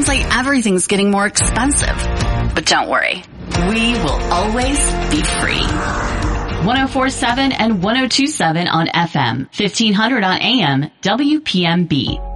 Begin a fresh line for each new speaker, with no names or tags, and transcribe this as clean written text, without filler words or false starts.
seems like everything's getting more expensive. But don't worry, we will always be free.
104.7 and 102.7 on FM, 1500 on AM, WPMB.